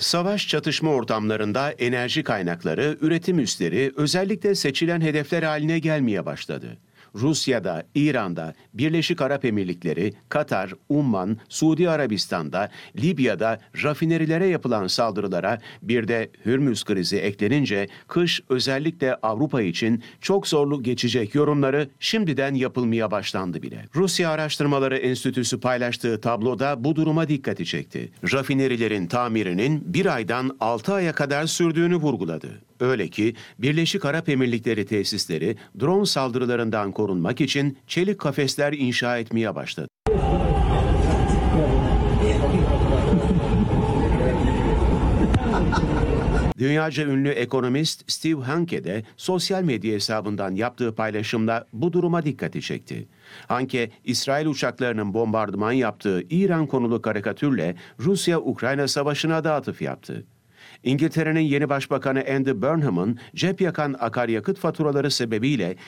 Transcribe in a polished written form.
Savaş çatışma ortamlarında enerji kaynakları, üretim üsleri özellikle seçilen hedefler haline gelmeye başladı. Rusya'da, İran'da, Birleşik Arap Emirlikleri, Katar, Umman, Suudi Arabistan'da, Libya'da rafinerilere yapılan saldırılara bir de Hürmüz krizi eklenince kış özellikle Avrupa için çok zorlu geçecek yorumları şimdiden yapılmaya başlandı bile. Rusya Araştırmaları Enstitüsü paylaştığı tabloda bu duruma dikkati çekti. Rafinerilerin tamirinin 1 aydan 6 aya kadar sürdüğünü vurguladı. Öyle ki Birleşik Arap Emirlikleri tesisleri drone saldırılarından korunmak için çelik kafesler inşa etmeye başladı. Dünyaca ünlü ekonomist Steve Hanke de sosyal medya hesabından yaptığı paylaşımla bu duruma dikkati çekti. Hanke, İsrail uçaklarının bombardıman yaptığı İran konulu karikatürle Rusya-Ukrayna savaşına da atıf yaptı. İngiltere'nin yeni başbakanı Andy Burnham'ın cep yakan akaryakıt faturaları sebebiyle